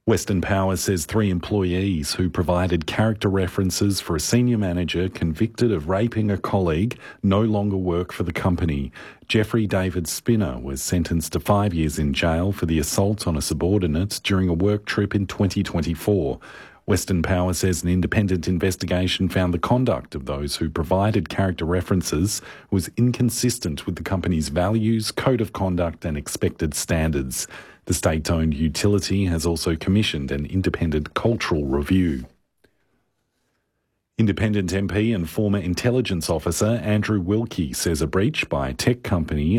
Western Power says 3 employees who provided character references for a senior manager convicted of raping a colleague no longer work for the company. Jeffrey David Spinner was sentenced to 5 years in jail for the assault on a subordinate during a work trip in 2024. Western Power says an independent investigation found the conduct of those who provided character references was inconsistent with the company's values, code of conduct and expected standards. The state-owned utility has also commissioned an independent cultural review. Independent MP and former intelligence officer Andrew Wilkie says a breach by tech company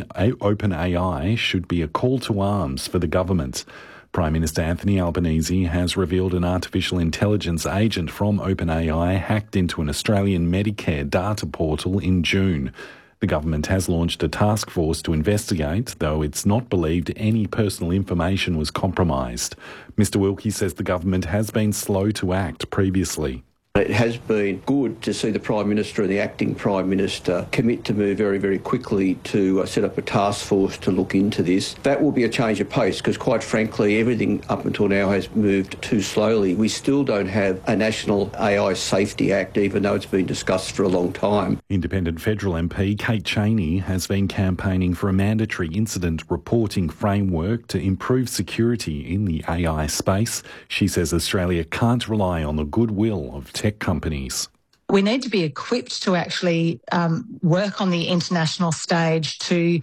OpenAI should be a call to arms for the government. Prime Minister Anthony Albanese has revealed an artificial intelligence agent from OpenAI hacked into an Australian Medicare data portal in June. The government has launched a task force to investigate, though it's not believed any personal information was compromised. Mr Wilkie says the government has been slow to act previously. It has been good to see the Prime Minister and the Acting Prime Minister commit to move very, very quickly to set up a task force to look into this. That will be a change of pace because, quite frankly, everything up until now has moved too slowly. We still don't have a National AI Safety Act, even though it's been discussed for a long time. Independent federal MP Kate Chaney has been campaigning for a mandatory incident reporting framework to improve security in the AI space. She says Australia can't rely on the goodwill of tech companies. We need to be equipped to actually work on the international stage to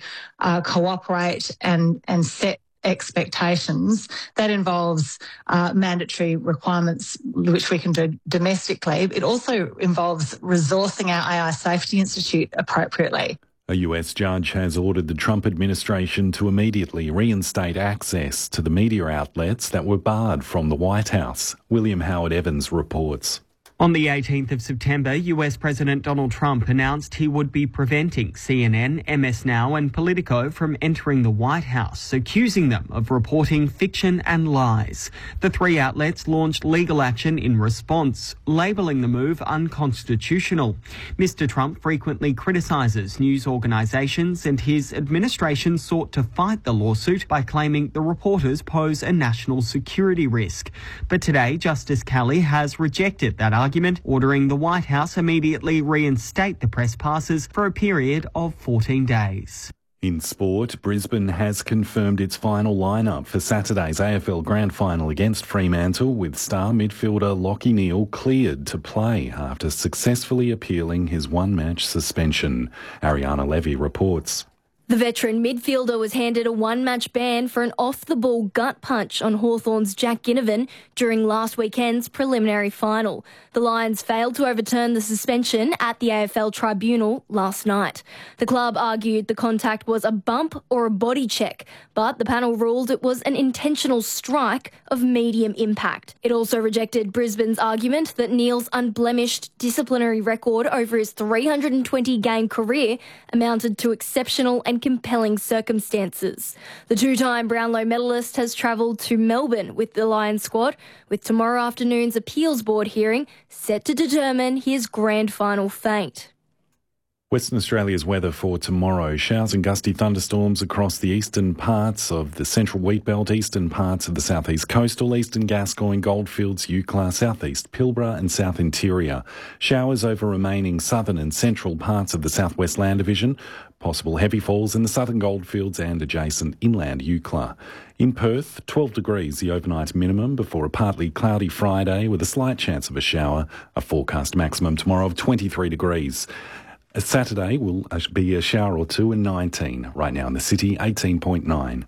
cooperate and set expectations. That involves mandatory requirements which we can do domestically. It also involves resourcing our AI Safety Institute appropriately. A US judge has ordered the Trump administration to immediately reinstate access to the media outlets that were barred from the White House. William Howard Evans reports. On the 18th of September, US President Donald Trump announced he would be preventing CNN, MS Now and Politico from entering the White House, accusing them of reporting fiction and lies. The 3 outlets launched legal action in response, labelling the move unconstitutional. Mr Trump frequently criticises news organisations and his administration sought to fight the lawsuit by claiming the reporters pose a national security risk. But today, Justice Kelly has rejected that argument, ordering the White House immediately reinstate the press passes for a period of 14 days. In sport, Brisbane has confirmed its final lineup for Saturday's AFL Grand Final against Fremantle, with star midfielder Lachie Neale cleared to play after successfully appealing his one-match suspension. Ariana Levy reports. The veteran midfielder was handed a one-match ban for an off-the-ball gut punch on Hawthorn's Jack Ginnivan during last weekend's preliminary final. The Lions failed to overturn the suspension at the AFL tribunal last night. The club argued the contact was a bump or a body check, but the panel ruled it was an intentional strike of medium impact. It also rejected Brisbane's argument that Neale's unblemished disciplinary record over his 320-game career amounted to exceptional and compelling circumstances. The 2-time Brownlow medalist has travelled to Melbourne with the Lions squad, with tomorrow afternoon's appeals board hearing set to determine his grand final fate. Western Australia's weather for tomorrow. Showers and gusty thunderstorms across the eastern parts of the central wheatbelt, eastern parts of the southeast coastal, eastern Gascoyne, Goldfields, Eucla, southeast Pilbara and south interior. Showers over remaining southern and central parts of the southwest land division. Possible heavy falls in the southern Goldfields and adjacent inland Eucla. In Perth, 12 degrees the overnight minimum before a partly cloudy Friday with a slight chance of a shower. A forecast maximum tomorrow of 23 degrees. Saturday will be a shower or two and 19. Right now in the city, 18.9.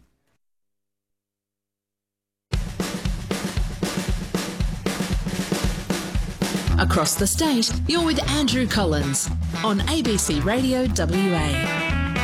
Across the state, you're with Andrew Collins on ABC Radio WA.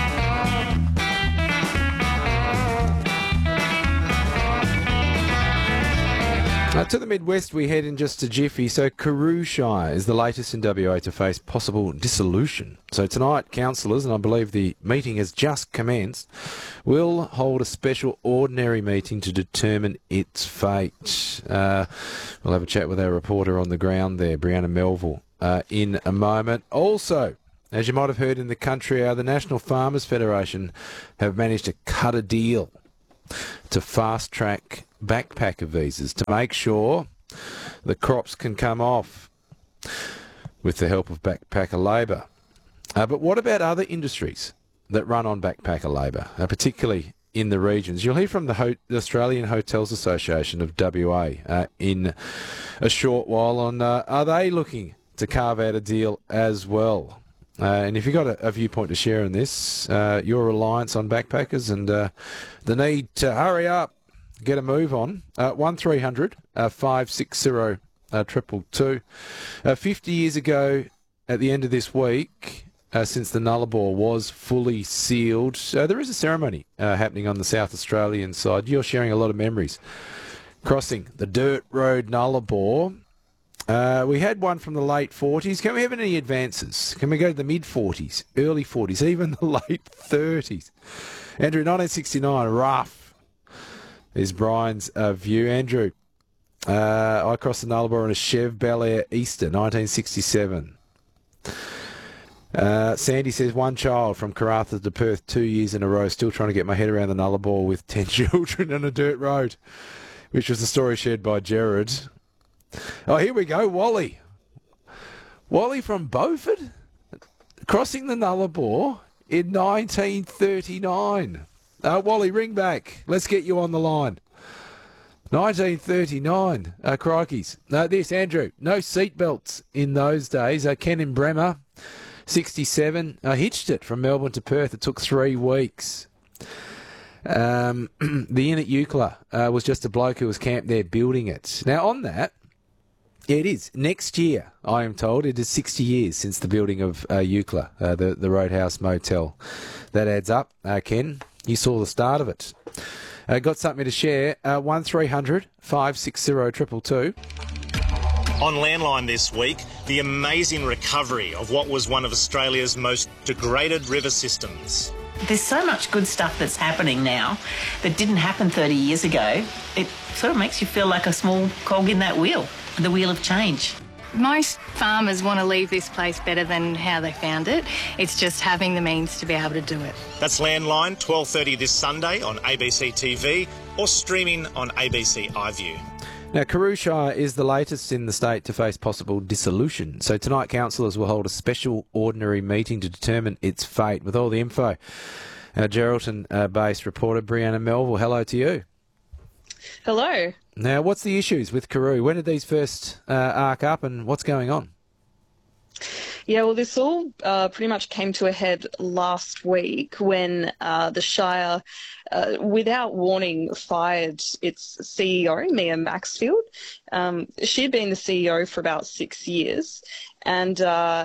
To the Midwest we head in just a jiffy. So Carew Shire is the latest in WA to face possible dissolution. So tonight, councillors, and I believe the meeting has just commenced, will hold a special ordinary meeting to determine its fate. We'll have a chat with our reporter on the ground there, Brianna Melville, in a moment. Also, as you might have heard in the country, the National Farmers Federation have managed to cut a deal to fast-track backpacker visas to make sure the crops can come off with the help of backpacker labour. But what about other industries that run on backpacker labour, particularly in the regions? You'll hear from the Australian Hotels Association of WA in a short while on are they looking to carve out a deal as well? And if you've got a viewpoint to share in this, your reliance on backpackers and the need to hurry up, get a move on, 1300 560 222. 50 years ago, at the end of this week, since the Nullarbor was fully sealed, there is a ceremony happening on the South Australian side. You're sharing a lot of memories crossing the dirt road Nullarbor. We had one from the late 40s. Can we have any advances? Can we go to the mid-40s, early 40s, even the late 30s? Andrew, 1969, rough is Brian's view. Andrew, I crossed the Nullarbor in a Chev Bel Air Easter, 1967. Sandy says, one child from Karratha to Perth 2 years in a row, still trying to get my head around the Nullarbor with 10 children on a dirt road, which was the story shared by Jared. Oh, here we go, Wally. Wally from Beaufort, crossing the Nullarbor in 1939. Wally, ring back. Let's get you on the line. 1939. Crikeys. This, Andrew, no seatbelts in those days. Ken in Bremer, 67. Hitched it from Melbourne to Perth. It took 3 weeks. The inn at Eucla was just a bloke who was camped there building it. Now, on that, yeah, it is. Next year, I am told, it is 60 years since the building of Eucla, the Roadhouse Motel. That adds up. Ken, you saw the start of it. Got something to share. 1300 560 222. On Landline this week, the amazing recovery of what was one of Australia's most degraded river systems. There's so much good stuff that's happening now that didn't happen 30 years ago. It sort of makes you feel like a small cog in that wheel, the wheel of change. Most farmers want to leave this place better than how they found it. It's just having the means to be able to do it. That's Landline, 12:30 this Sunday on ABC TV or streaming on ABC iView. Now, Carew Shire is the latest in the state to face possible dissolution. So tonight, councillors will hold a special ordinary meeting to determine its fate. With all the info, our Geraldton-based reporter, Brianna Melville, hello to you. Hello. Now, what's the issues with Carew? When did these first arc up and what's going on? Yeah, well, this all pretty much came to a head last week when the Shire, without warning, fired its CEO, Mia Maxfield. She had been the CEO for about 6 years. And,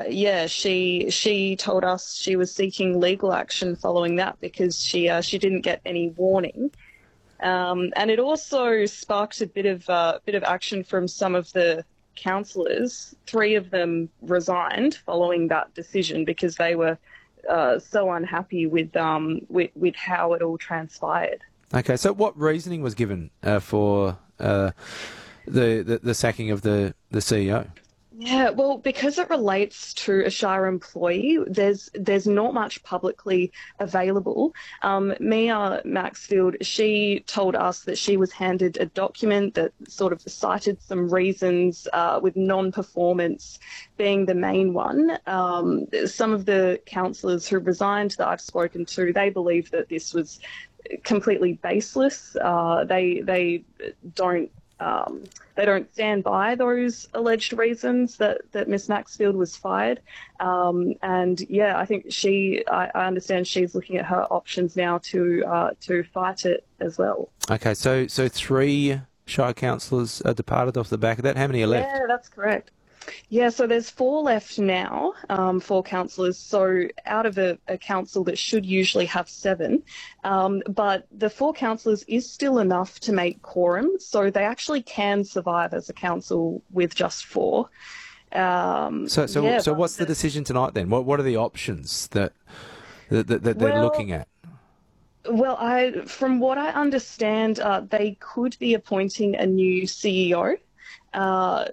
she told us she was seeking legal action following that because she didn't get any warning. And it also sparked a bit of action from some of the councillors. 3 of them resigned following that decision because they were so unhappy with how it all transpired. Okay, so what reasoning was given for the sacking of the CEO? Yeah, well, because it relates to a Shire employee, there's not much publicly available. Mia Maxfield, she told us that she was handed a document that sort of cited some reasons, with non-performance being the main one. Some of the councillors who resigned that I've spoken to, they believe that this was completely baseless. They don't stand by those alleged reasons that Miss Maxfield was fired. I think I understand she's looking at her options now to fight it as well. Okay, so 3 Shire councillors are departed off the back of that. How many are left? Yeah, that's correct. Yeah, so there's 4 left now, 4 councillors. So out of a council that should usually have 7, but the 4 councillors is still enough to make quorum. So they actually can survive as a council with just 4. So what's the decision tonight then? What are the options that they're looking at? Well, from what I understand, they could be appointing a new CEO.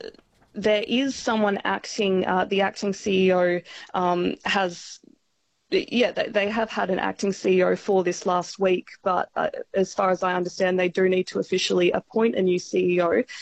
There is someone acting, the acting CEO yeah, they have had an acting CEO for this last week, but as far as I understand, they do need to officially appoint a new CEO.